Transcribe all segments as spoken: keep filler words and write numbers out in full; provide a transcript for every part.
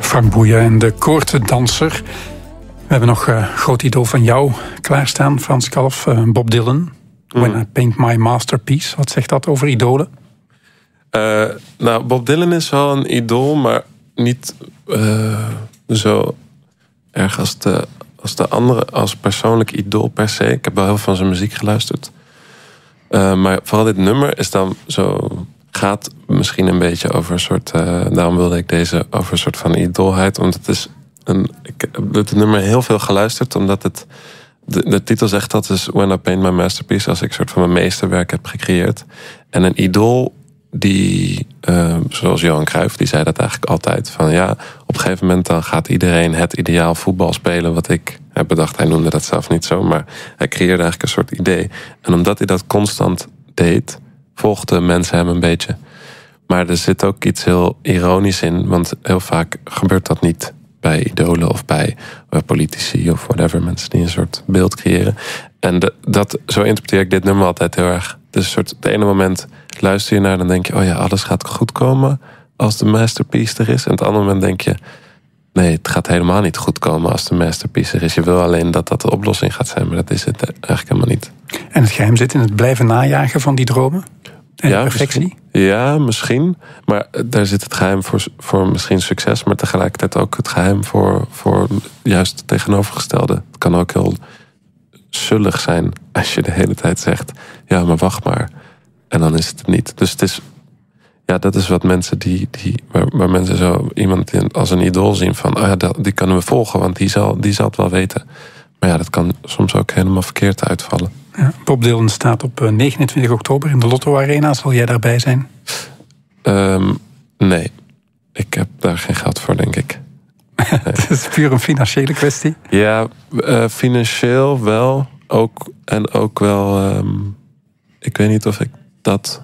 Frank Boeien en de koordendanser. We hebben nog een uh, groot idool van jou klaarstaan, Frans Kalf, uh, Bob Dylan. Mm. When I Paint My Masterpiece. Wat zegt dat over idolen? Uh, nou, Bob Dylan is wel een idool, maar niet uh, zo erg als de, als de andere, als persoonlijk idool per se. Ik heb wel heel veel van zijn muziek geluisterd. Uh, maar vooral dit nummer is dan zo, gaat misschien een beetje over een soort, uh, daarom wilde ik deze, over een soort van idoolheid. Want het is een, ik heb het nummer heel veel geluisterd, omdat het, de, de titel zegt dat is When I Paint My Masterpiece, als ik een soort van mijn meesterwerk heb gecreëerd. En een idool die, uh, zoals Johan Cruijff, die zei dat eigenlijk altijd. Van ja, op een gegeven moment dan gaat iedereen het ideaal voetbal spelen wat ik heb bedacht. Hij noemde dat zelf niet zo, maar hij creëerde eigenlijk een soort idee. En omdat hij dat constant deed, volgden mensen hem een beetje. Maar er zit ook iets heel ironisch in, want heel vaak gebeurt dat niet bij idolen of bij politici of whatever, mensen die een soort beeld creëren. En de, dat, zo interpreteer ik dit nummer altijd heel erg. Dus een soort, op het ene moment luister je naar, dan denk je, oh ja, alles gaat goed komen als de masterpiece er is. En op het andere moment denk je, nee, het gaat helemaal niet goed komen als de masterpiece er is. Je wil alleen dat dat de oplossing gaat zijn, maar dat is het eigenlijk helemaal niet. En het geheim zit in het blijven najagen van die dromen? En ja, perfectie? Misschien, ja, misschien. Maar daar zit het geheim voor, voor misschien succes, maar tegelijkertijd ook het geheim voor, voor juist het tegenovergestelde. Het kan ook heel zullig zijn als je de hele tijd zegt, ja, maar wacht maar. En dan is het het niet. Dus het is, ja, dat is wat mensen die, die waar, waar mensen zo iemand als een idool zien van, oh ja, die kunnen we volgen, want die zal, die zal het wel weten. Maar ja, dat kan soms ook helemaal verkeerd uitvallen. Ja, Bob Dylan staat op negenentwintig oktober in de Lotto Arena. Zal jij daarbij zijn? Um, nee, ik heb daar geen geld voor, denk ik. Nee. Het is puur een financiële kwestie? Ja, uh, financieel wel. Ook, en ook wel, um, ik weet niet of ik dat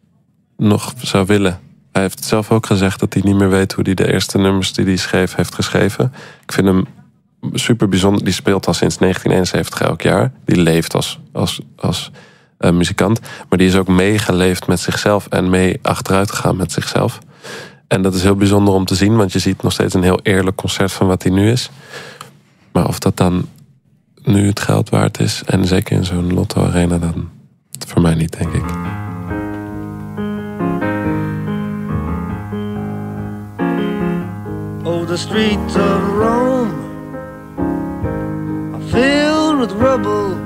nog zou willen. Hij heeft zelf ook gezegd dat hij niet meer weet hoe hij de eerste nummers die hij schreef heeft geschreven. Ik vind hem super bijzonder. Die speelt al sinds negentien eenenzeventig elk jaar. Die leeft als, als, als uh, muzikant. Maar die is ook meegeleefd met zichzelf en mee achteruit gegaan met zichzelf. En dat is heel bijzonder om te zien, want je ziet nog steeds een heel eerlijk concert van wat hij nu is. Maar of dat dan nu het geld waard is, en zeker in zo'n Lotto Arena, dan voor mij niet, denk ik. Oh, the streets of Rome are filled with rubble